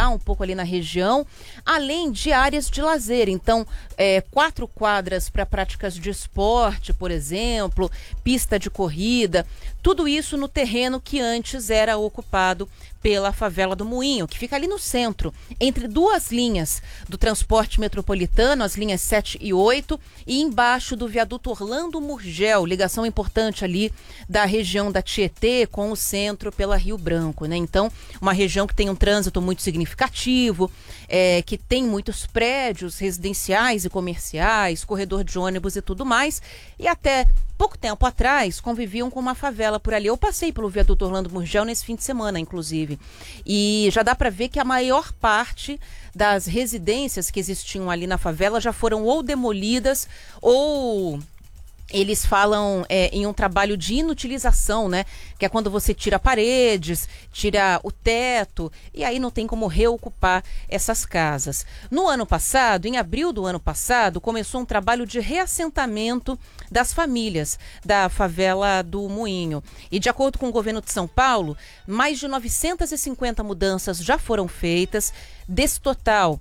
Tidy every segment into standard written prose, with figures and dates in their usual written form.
andar um pouco ali na região, além de áreas de lazer. Então, 4 quadras para práticas de esporte, por exemplo, pista de corrida, tudo isso no terreno que antes era ocupado pela favela do Moinho, que fica ali no centro, entre 2 linhas do transporte metropolitano, as linhas 7 e 8, e embaixo do viaduto Orlando Murgel, ligação importante ali da região da Tietê com o centro pela Rio Branco, né? Então, uma região que tem um trânsito muito significativo, que tem muitos prédios residenciais e comerciais, corredor de ônibus e tudo mais, e até pouco tempo atrás conviviam com uma favela por ali. Eu passei pelo viaduto Orlando Murgel nesse fim de semana, inclusive, e já dá para ver que a maior parte das residências que existiam ali na favela já foram ou demolidas ou eles falam em um trabalho de inutilização, né? Que é quando você tira paredes, tira o teto, e aí não tem como reocupar essas casas. No ano passado, em abril do ano passado, começou um trabalho de reassentamento das famílias da favela do Moinho. E de acordo com o governo de São Paulo, mais de 950 mudanças já foram feitas. Desse total,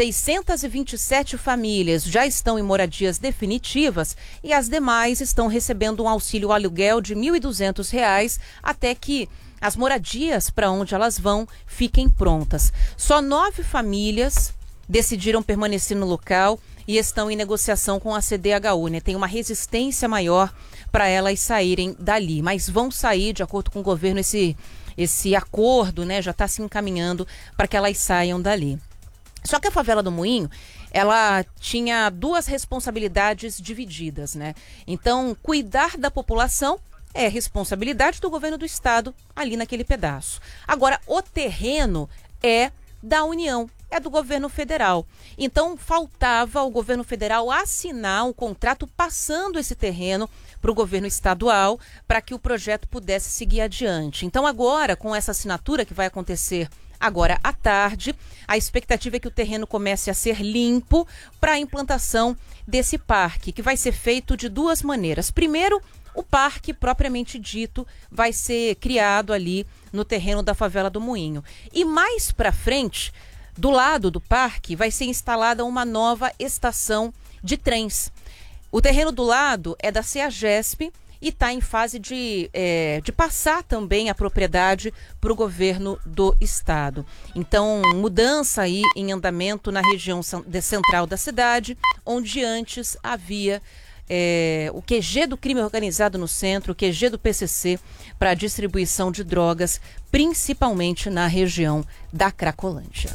627 famílias já estão em moradias definitivas e as demais estão recebendo um auxílio aluguel de R$ 1.200 até que as moradias para onde elas vão fiquem prontas. Só 9 famílias decidiram permanecer no local e estão em negociação com a CDHU, né? Tem uma resistência maior para elas saírem dali, mas vão sair, de acordo com o governo, esse acordo, né, já está se encaminhando para que elas saiam dali. Só que a favela do Moinho, ela tinha 2 responsabilidades divididas, né? Então, cuidar da população é responsabilidade do governo do estado ali naquele pedaço. Agora, o terreno é da União, é do governo federal. Então, faltava ao governo federal assinar um contrato passando esse terreno para o governo estadual para que o projeto pudesse seguir adiante. Então, agora, com essa assinatura que vai acontecer agora à tarde, a expectativa é que o terreno comece a ser limpo para a implantação desse parque, que vai ser feito de 2 maneiras. Primeiro, o parque propriamente dito vai ser criado ali no terreno da favela do Moinho. E mais para frente, do lado do parque, vai ser instalada uma nova estação de trens. O terreno do lado é da CEAGESP e está em fase de passar também a propriedade para o governo do estado. Então, mudança aí em andamento na região central da cidade, onde antes havia o QG do crime organizado no centro, o QG do PCC para distribuição de drogas, principalmente na região da Cracolândia.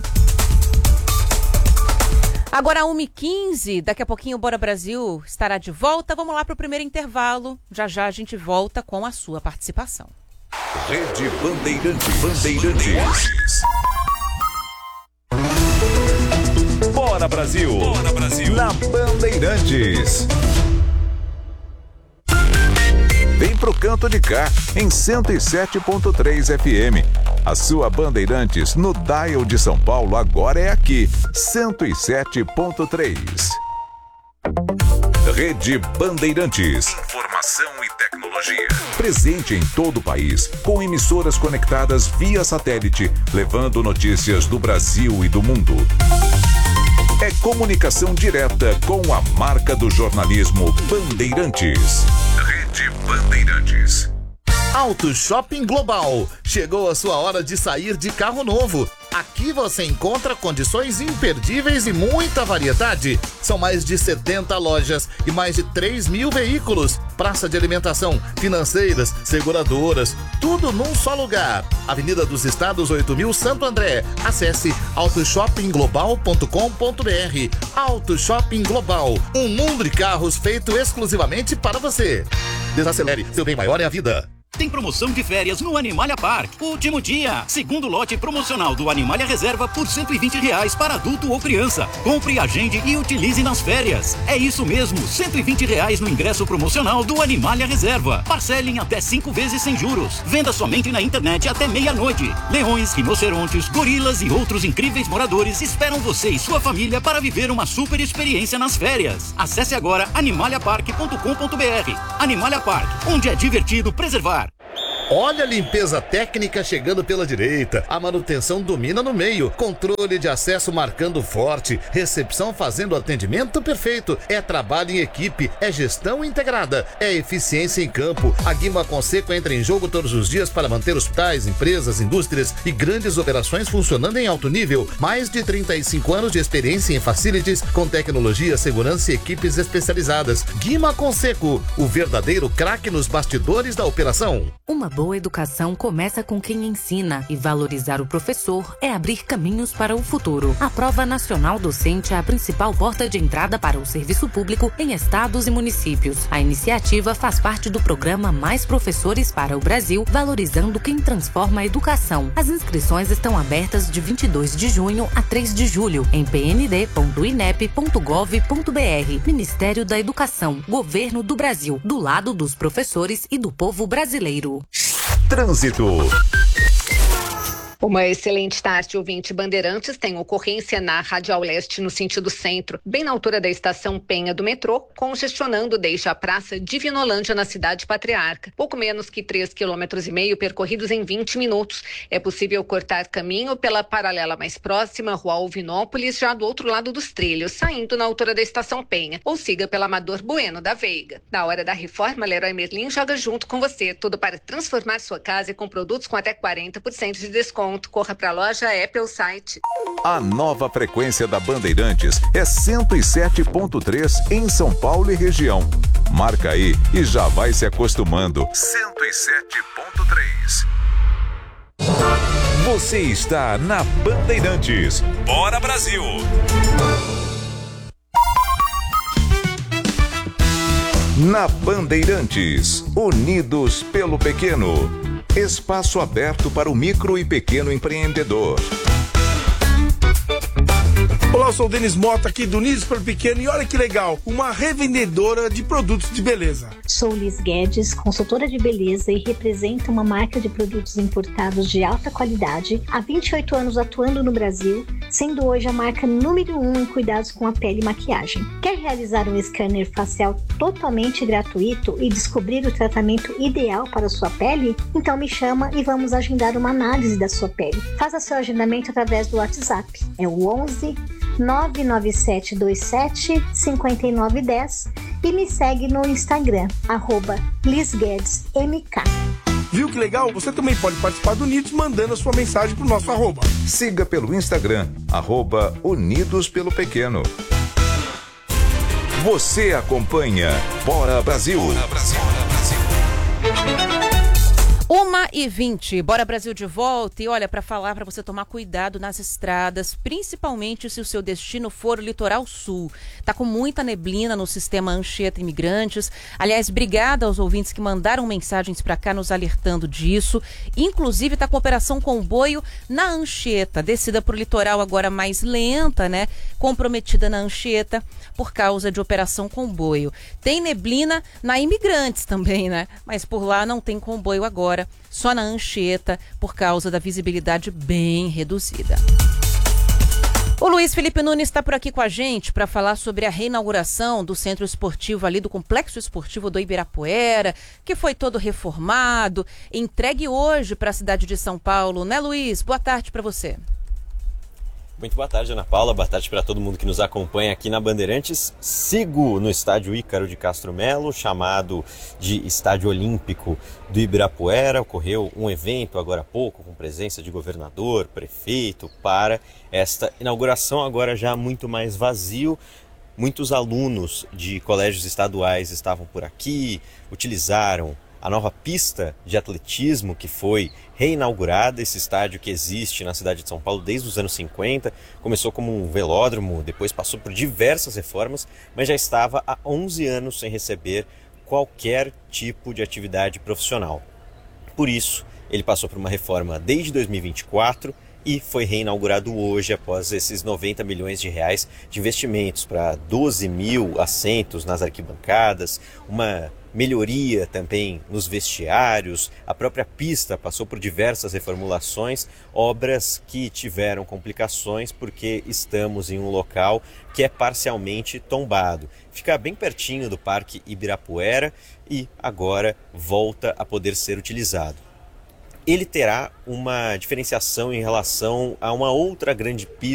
Agora, 1h15, daqui a pouquinho o Bora Brasil estará de volta. Vamos lá para o primeiro intervalo. Já já a gente volta com a sua participação. Rede Bandeirantes. Bora Brasil. Bora Brasil. Na Bandeirantes. Vem pro canto de cá, em 107.3 FM. A sua Bandeirantes no dial de São Paulo agora é aqui, 107.3. Rede Bandeirantes. Informação e tecnologia. Presente em todo o país, com emissoras conectadas via satélite, levando notícias do Brasil e do mundo. É comunicação direta com a marca do jornalismo Bandeirantes. Rede Bandeirantes. Auto Shopping Global. Chegou a sua hora de sair de carro novo. Aqui você encontra condições imperdíveis e muita variedade. São mais de 70 lojas e mais de 3.000 veículos. Praça de alimentação, financeiras, seguradoras, tudo num só lugar. Avenida dos Estados 8.000 Santo André. Acesse autoshoppingglobal.com.br. Auto Shopping Global. Um mundo de carros feito exclusivamente para você. Desacelere, seu bem maior é a vida. Tem promoção de férias no Animalia Park. Último dia. Segundo lote promocional do Animalia Reserva por R$120 para adulto ou criança. Compre, agende e utilize nas férias. É isso mesmo, R$120 no ingresso promocional do Animalia Reserva. Parcele em até 5 vezes sem juros. Venda somente na internet até meia-noite. Leões, rinocerontes, gorilas e outros incríveis moradores esperam você e sua família para viver uma super experiência nas férias. Acesse agora animaliapark.com.br. Animalia Park, onde é divertido preservar. Olha a limpeza técnica chegando pela direita, a manutenção domina no meio, controle de acesso marcando forte, recepção fazendo atendimento perfeito. É trabalho em equipe, é gestão integrada, é eficiência em campo. A Guima Conceco entra em jogo todos os dias para manter hospitais, empresas, indústrias e grandes operações funcionando em alto nível. Mais de 35 anos de experiência em facilities com tecnologia, segurança e equipes especializadas. Guima Conceco, o verdadeiro craque nos bastidores da operação. Uma boa educação começa com quem ensina, e valorizar o professor é abrir caminhos para o futuro. A Prova Nacional Docente é a principal porta de entrada para o serviço público em estados e municípios. A iniciativa faz parte do programa Mais Professores para o Brasil, valorizando quem transforma a educação. As inscrições estão abertas de 22 de junho a 3 de julho em pnd.inep.gov.br. Ministério da Educação, Governo do Brasil, do lado dos professores e do povo brasileiro. Trânsito. Uma excelente tarde, ouvinte. Bandeirantes tem ocorrência na Radial Leste, no sentido centro, bem na altura da estação Penha do metrô, congestionando desde a Praça Divinolândia na cidade patriarca. Pouco menos que 3,5 km percorridos em 20 minutos. É possível cortar caminho pela paralela mais próxima, Rua Alvinópolis, já do outro lado dos trilhos, saindo na altura da estação Penha, ou siga pela Amador Bueno da Veiga. Na hora da reforma, Leroy Merlin joga junto com você, tudo para transformar sua casa e com produtos com até 40% de desconto. Corra para a loja, é pelo site. A nova frequência da Bandeirantes é 107.3 em São Paulo e região. Marca aí e já vai se acostumando. 107.3. Você está na Bandeirantes. Bora, Brasil! Na Bandeirantes, unidos pelo pequeno. Espaço aberto para o micro e pequeno empreendedor. Olá, eu sou o Denis Mota aqui do Unidos pelo Pequeno e olha que legal, uma revendedora de produtos de beleza. Sou Liz Guedes, consultora de beleza e represento uma marca de produtos importados de alta qualidade, há 28 anos atuando no Brasil, sendo hoje a marca número 1 em cuidados com a pele e maquiagem. Quer realizar um scanner facial totalmente gratuito e descobrir o tratamento ideal para a sua pele? Então me chama e vamos agendar uma análise da sua pele. Faça seu agendamento através do WhatsApp. É o 11 99727 5910 e me segue no Instagram, @LizGuedesMK. Viu que legal? Você também pode participar do Unidos mandando a sua mensagem pro nosso @. Siga pelo Instagram, @Unidos pelo Pequeno. Você acompanha Bora Brasil. Bora Brasil. 1h20, Bora Brasil de volta e olha, para falar para você tomar cuidado nas estradas, principalmente se o seu destino for o litoral sul. Tá com muita neblina no sistema Anchieta Imigrantes. Aliás, obrigada aos ouvintes que mandaram mensagens para cá nos alertando disso. Inclusive tá com operação comboio na Anchieta, descida pro litoral agora mais lenta, né? Comprometida na Anchieta por causa de operação comboio. Tem neblina na Imigrantes também, né? Mas por lá não tem comboio agora. Só na Anchieta, por causa da visibilidade bem reduzida. O Luiz Felipe Nunes está por aqui com a gente para falar sobre a reinauguração do centro esportivo ali do Complexo Esportivo do Ibirapuera, que foi todo reformado, entregue hoje para a cidade de São Paulo, né, Luiz? Boa tarde para você. Muito boa tarde, Ana Paula. Boa tarde para todo mundo que nos acompanha aqui na Bandeirantes. Sigo no estádio Ícaro de Castro Melo, chamado de Estádio Olímpico do Ibirapuera. Ocorreu um evento agora há pouco, com presença de governador, prefeito, para esta inauguração agora já muito mais vazio. Muitos alunos de colégios estaduais estavam por aqui, utilizaram a nova pista de atletismo que foi reinaugurada, esse estádio que existe na cidade de São Paulo desde os anos 50, começou como um velódromo, depois passou por diversas reformas, mas já estava há 11 anos sem receber qualquer tipo de atividade profissional. Por isso, ele passou por uma reforma desde 2024 e foi reinaugurado hoje após esses 90 milhões de reais de investimentos para 12 mil assentos nas arquibancadas, uma melhoria também nos vestiários, a própria pista passou por diversas reformulações, obras que tiveram complicações porque estamos em um local que é parcialmente tombado. Fica bem pertinho do Parque Ibirapuera e agora volta a poder ser utilizado. ele terá uma diferenciação em relação a uma outra grande pista